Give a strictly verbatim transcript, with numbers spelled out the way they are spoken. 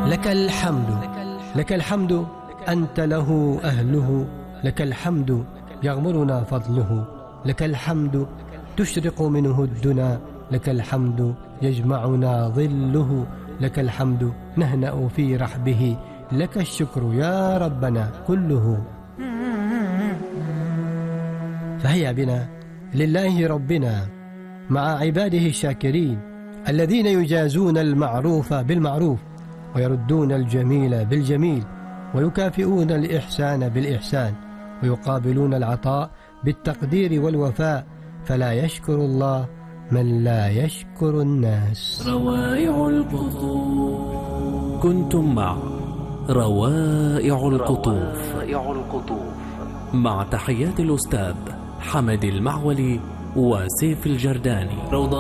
لك الحمد، لك الحمد أنت له أهله، لك الحمد يغمرنا فضله، لك الحمد تشرق منه الدنا، لك الحمد يجمعنا ظله، لك الحمد نهنأ في رحبه، لك الشكر يا ربنا كله. فهيا بنا لله ربنا مع عباده الشاكرين الذين يجازون المعروف بالمعروف ويردون الجميل بالجميل ويكافئون الإحسان بالإحسان ويقابلون العطاء بالتقدير والوفاء، فلا يشكر الله من لا يشكر الناس. روائع القطوف. كنتم مع روائع القطوف مع تحيات الأستاذ حمد المعولي وسيف الجرداني.